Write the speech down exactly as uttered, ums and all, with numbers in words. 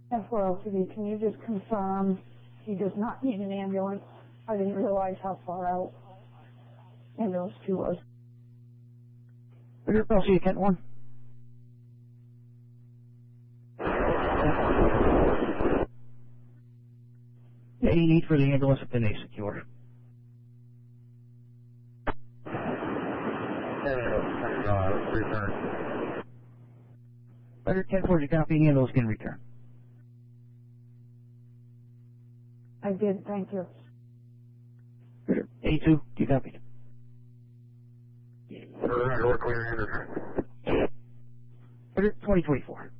F four L T D, can you just confirm he does not need an ambulance? I didn't realize how far out ambulance two was. I'll see you, Kent one. Any need for the ambulance if they secure? Uh, return. Better ten four, you copy, ambulance can return. I did, thank you. A two, you copy. We're clear, Anderson. twenty twenty-four.